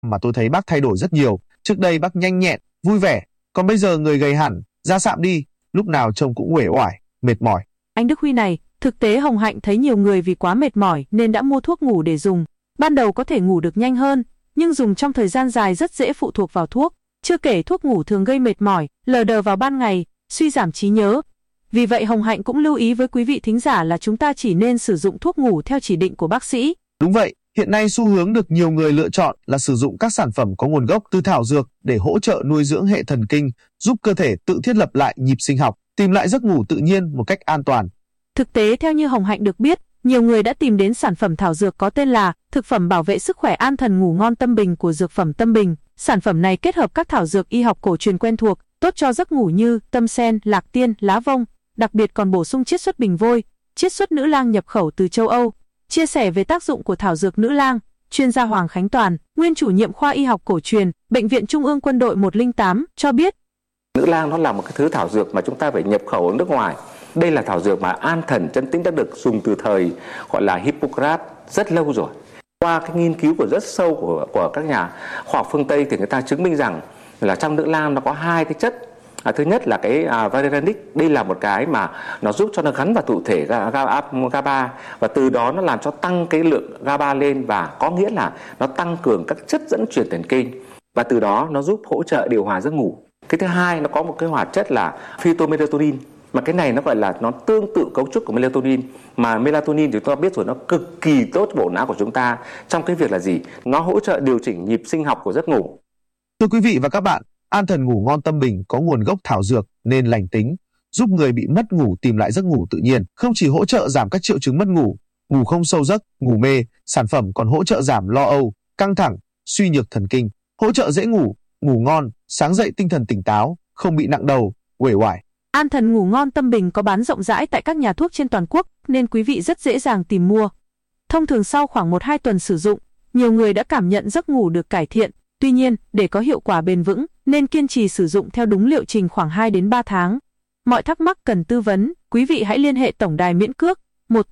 mà tôi thấy bác thay đổi rất nhiều. Trước đây bác nhanh nhẹn, vui vẻ, còn bây giờ người gầy hẳn, da sạm đi, lúc nào trông cũng uể oải, mệt mỏi. Anh Đức Huy này, thực tế Hồng Hạnh thấy nhiều người vì quá mệt mỏi nên đã mua thuốc ngủ để dùng. Ban đầu có thể ngủ được nhanh hơn, nhưng dùng trong thời gian dài rất dễ phụ thuộc vào thuốc. Chưa kể thuốc ngủ thường gây mệt mỏi, lờ đờ vào ban ngày, suy giảm trí nhớ. Vì vậy Hồng Hạnh cũng lưu ý với quý vị thính giả là chúng ta chỉ nên sử dụng thuốc ngủ theo chỉ định của bác sĩ. Đúng vậy, hiện nay xu hướng được nhiều người lựa chọn là sử dụng các sản phẩm có nguồn gốc từ thảo dược để hỗ trợ nuôi dưỡng hệ thần kinh, giúp cơ thể tự thiết lập lại nhịp sinh học, tìm lại giấc ngủ tự nhiên một cách an toàn. Thực tế theo như Hồng Hạnh được biết, nhiều người đã tìm đến sản phẩm thảo dược có tên là thực phẩm bảo vệ sức khỏe an thần ngủ ngon Tâm Bình của dược phẩm Tâm Bình. Sản phẩm này kết hợp các thảo dược y học cổ truyền quen thuộc, tốt cho giấc ngủ như tâm sen, lạc tiên, lá vông, đặc biệt còn bổ sung chiết xuất bình vôi, chiết xuất nữ lang nhập khẩu từ châu Âu. Chia sẻ về tác dụng của thảo dược nữ lang, chuyên gia Hoàng Khánh Toàn, nguyên chủ nhiệm khoa y học cổ truyền, Bệnh viện Trung ương Quân đội 108 cho biết. Nữ lang nó là một cái thứ thảo dược mà chúng ta phải nhập khẩu ở nước ngoài. Đây là thảo dược mà an thần chân tĩnh đã được dùng từ thời gọi là Hippocrates rất lâu rồi. Qua cái nghiên cứu của rất sâu của các nhà khoa học phương Tây thì người ta chứng minh rằng là trong nữ lang nó có hai cái chất. Thứ nhất là cái valerianic, đây là một cái mà nó giúp cho nó gắn vào thụ thể GABA và từ đó nó làm cho tăng cái lượng GABA lên và có nghĩa là nó tăng cường các chất dẫn truyền thần kinh và từ đó nó giúp hỗ trợ điều hòa giấc ngủ. Cái thứ hai nó có một cái hoạt chất là phytomelatonin mà cái này nó gọi là nó tương tự cấu trúc của melatonin mà melatonin thì chúng ta biết rồi nó cực kỳ tốt cho bộ não của chúng ta trong cái việc là gì? Nó hỗ trợ điều chỉnh nhịp sinh học của giấc ngủ. Thưa quý vị và các bạn, An thần ngủ ngon Tâm Bình có nguồn gốc thảo dược nên lành tính, giúp người bị mất ngủ tìm lại giấc ngủ tự nhiên. Không chỉ hỗ trợ giảm các triệu chứng mất ngủ, ngủ không sâu giấc, ngủ mê, sản phẩm còn hỗ trợ giảm lo âu, căng thẳng, suy nhược thần kinh, hỗ trợ dễ ngủ, ngủ ngon, sáng dậy tinh thần tỉnh táo, không bị nặng đầu, uể oải. An thần ngủ ngon Tâm Bình có bán rộng rãi tại các nhà thuốc trên toàn quốc nên quý vị rất dễ dàng tìm mua. Thông thường sau khoảng 1-2 tuần sử dụng, nhiều người đã cảm nhận giấc ngủ được cải thiện. Tuy nhiên, để có hiệu quả bền vững, nên kiên trì sử dụng theo đúng liệu trình khoảng 2-3 tháng. Mọi thắc mắc cần tư vấn, quý vị hãy liên hệ tổng đài miễn cước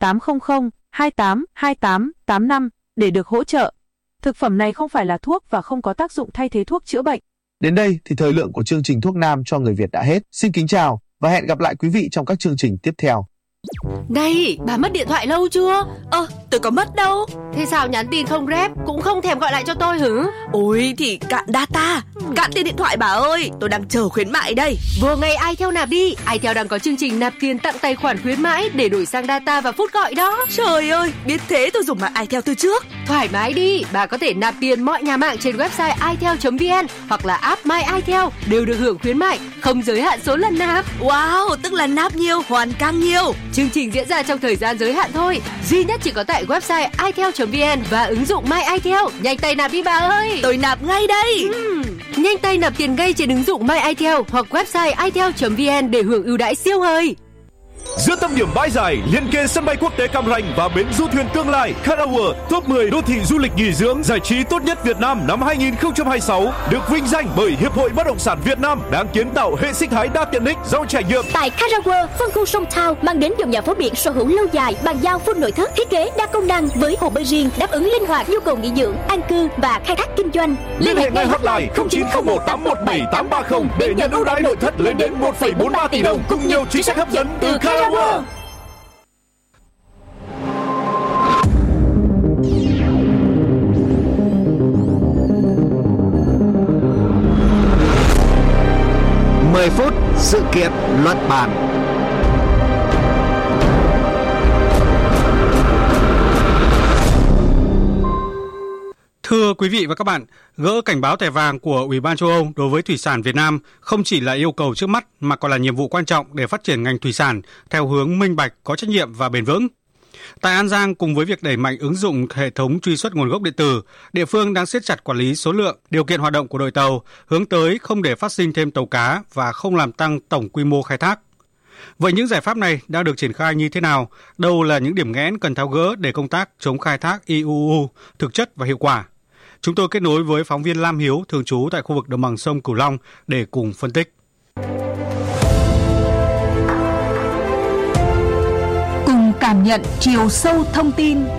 1800 28 28 85 để được hỗ trợ. Thực phẩm này không phải là thuốc và không có tác dụng thay thế thuốc chữa bệnh. Đến đây thì thời lượng của chương trình Thuốc Nam cho người Việt đã hết. Xin kính chào và hẹn gặp lại quý vị trong các chương trình tiếp theo. Này, bà mất điện thoại lâu chưa? Tôi có mất đâu. Thế sao nhắn tin không rep, cũng không thèm gọi lại cho tôi hử? Ôi thì cạn data, cạn tiền điện thoại bà ơi. Tôi đang chờ khuyến mại đây. Vừa ngày iTel nạp đi. iTel đang có chương trình nạp tiền tặng tài khoản khuyến mãi để đổi sang data và phút gọi đó. Trời ơi, biết thế tôi dùng mạng iTel từ trước. Thoải mái đi, bà có thể nạp tiền mọi nhà mạng trên website itel.vn hoặc là app My iTel đều được hưởng khuyến mại, không giới hạn số lần nạp. Wow, tức là nạp nhiều, hoàn càng nhiều. Chương trình diễn ra trong thời gian giới hạn thôi, duy nhất chỉ có tại website itel.vn và ứng dụng My iTel. Nhanh tay nạp đi bà ơi. Tôi nạp ngay đây. Nhanh tay nạp tiền ngay trên ứng dụng My iTel hoặc website itel.vn để hưởng ưu đãi siêu hời. Giữa tâm điểm bãi dài liên kề sân bay quốc tế Cam Ranh và bến du thuyền tương lai Carawa, top 10 đô thị du lịch nghỉ dưỡng giải trí tốt nhất Việt Nam năm 2026 được vinh danh bởi Hiệp hội Bất động sản Việt Nam, đang kiến tạo hệ sinh thái đa tiện ích giàu trải nghiệm. Tại Carawa, phân khu sông Thao mang đến dòng nhà phố biển sở hữu lâu dài, bàn giao full nội thất, thiết kế đa công năng với hồ bơi riêng đáp ứng linh hoạt nhu cầu nghỉ dưỡng, an cư và khai thác kinh doanh. Liên hệ ngay hotline 0901817830 để nhận ưu đãi nội thất lên đến 1,43 tỷ đồng cùng nhiều chính sách hấp dẫn từ Carawa. 10 phút sự kiện luận bàn. Thưa quý vị và các bạn, gỡ cảnh báo thẻ vàng của Ủy ban châu Âu đối với thủy sản Việt Nam không chỉ là yêu cầu trước mắt mà còn là nhiệm vụ quan trọng để phát triển ngành thủy sản theo hướng minh bạch, có trách nhiệm và bền vững. Tại An Giang, cùng với việc đẩy mạnh ứng dụng hệ thống truy xuất nguồn gốc điện tử, địa phương đang siết chặt quản lý số lượng, điều kiện hoạt động của đội tàu, hướng tới không để phát sinh thêm tàu cá và không làm tăng tổng quy mô khai thác. Vậy những giải pháp này đang được triển khai như thế nào? Đâu là những điểm nghẽn cần tháo gỡ để công tác chống khai thác IUU thực chất và hiệu quả? Chúng tôi kết nối với phóng viên Lam Hiếu, thường trú tại khu vực đồng bằng sông Cửu Long để cùng phân tích. Cùng cảm nhận chiều sâu thông tin